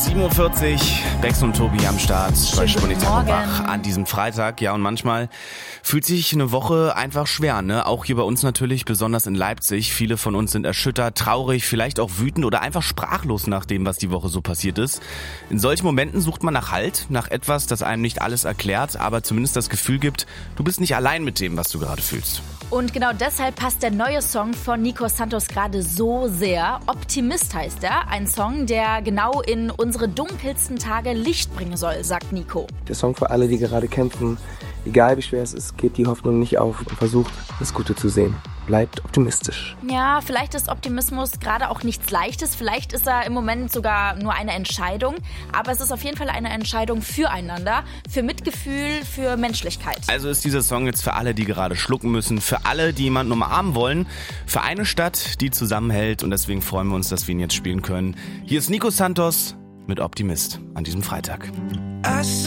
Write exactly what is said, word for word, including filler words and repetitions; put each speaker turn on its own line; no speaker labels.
sieben Uhr vierzig, Bex und Tobi am Start bei Sputnik
Morgen.
an diesem Freitag. Ja, und manchmal fühlt sich eine Woche einfach schwer, ne? Auch hier bei uns natürlich, besonders in Leipzig. Viele von uns sind erschüttert, traurig, vielleicht auch wütend oder einfach sprachlos nach dem, was die Woche so passiert ist. In solchen Momenten sucht man nach Halt, nach etwas, das einem nicht alles erklärt, aber zumindest das Gefühl gibt, du bist nicht allein mit dem, was du gerade fühlst.
Und genau deshalb passt der neue Song von Nico Santos gerade so sehr. Optimist heißt er. Ein Song, der genau in unsere dunkelsten Tage Licht bringen soll, sagt Nico.
Der Song für alle, die gerade kämpfen. Egal wie schwer es ist, gebt die Hoffnung nicht auf und versucht, das Gute zu sehen. Bleibt optimistisch.
Ja, vielleicht ist Optimismus gerade auch nichts Leichtes. Vielleicht ist er im Moment sogar nur eine Entscheidung. Aber es ist auf jeden Fall eine Entscheidung füreinander, für Mitgefühl, für Menschlichkeit.
Also ist dieser Song jetzt für alle, die gerade schlucken müssen, für alle, die jemanden umarmen wollen, für eine Stadt, die zusammenhält. Und deswegen freuen wir uns, dass wir ihn jetzt spielen können. Hier ist Nico Santos mit Optimist an diesem Freitag.